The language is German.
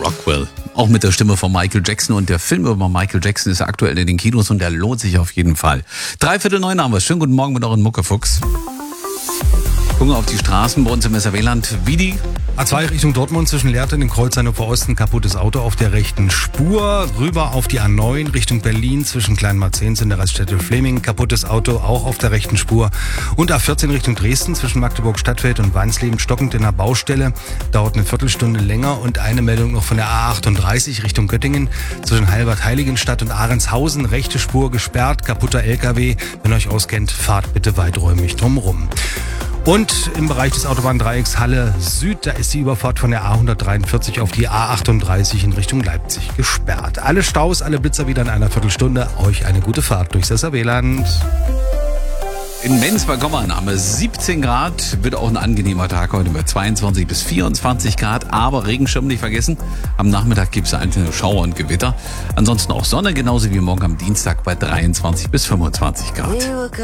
Rockwell. Auch mit der Stimme von Michael Jackson. Und der Film über Michael Jackson ist aktuell in den Kinos und der lohnt sich auf jeden Fall. 8:45 haben wir. Schönen guten Morgen mit euren Muckefuchs. Gucken auf die Straßen bei uns im Weserwehland. Wie die? A2 Richtung Dortmund zwischen Lehrten im Kreuz Hannover Osten, kaputtes Auto auf der rechten Spur. Rüber auf die A9 Richtung Berlin zwischen Kleinmarzens in der Raststätte Fleming, kaputtes Auto auch auf der rechten Spur. Und A14 Richtung Dresden zwischen Magdeburg Stadtfeld und Wansleben stockend in der Baustelle. Dauert eine Viertelstunde länger. Und eine Meldung noch von der A38 Richtung Göttingen zwischen Halbert-Heiligenstadt und Ahrenshausen. Rechte Spur gesperrt, kaputter LKW. Wenn ihr euch auskennt, fahrt bitte weiträumig drumrum. Und im Bereich des Autobahndreiecks Halle Süd, da ist die Überfahrt von der A143 auf die A38 in Richtung Leipzig gesperrt. Alle Staus, alle Blitzer wieder in einer Viertelstunde. Euch eine gute Fahrt durchs Weserwehland. In Menzberg-Gommern haben wir 17 Grad. Wird auch ein angenehmer Tag heute mit 22 bis 24 Grad. Aber Regenschirm nicht vergessen. Am Nachmittag gibt es einzelne Schauer und Gewitter. Ansonsten auch Sonne, genauso wie morgen am Dienstag bei 23 bis 25 Grad.